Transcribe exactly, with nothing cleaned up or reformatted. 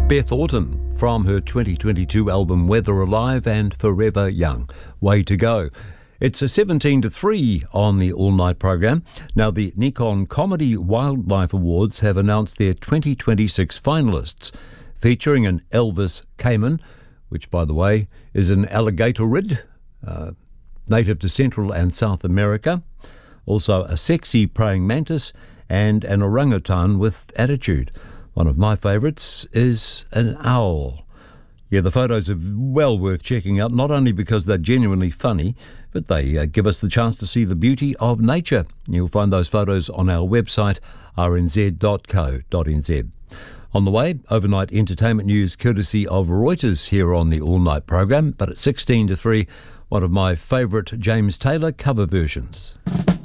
Beth Orton from her twenty twenty-two album Weather Alive and Forever Young. Way to go. It's a seventeen to three on the all-night program. Now, the Nikon Comedy Wildlife Awards have announced their twenty twenty-six finalists, featuring an Elvis caiman, which, by the way, is an alligatorid, uh, native to Central and South America, also a sexy praying mantis, and an orangutan with attitude. One of my favourites is an owl. Yeah, the photos are well worth checking out, not only because they're genuinely funny, but they uh, give us the chance to see the beauty of nature. You'll find those photos on our website, r n z dot co dot n z. On the way, overnight entertainment news courtesy of Reuters here on the all-night program, but at sixteen to three, one of my favourite James Taylor cover versions.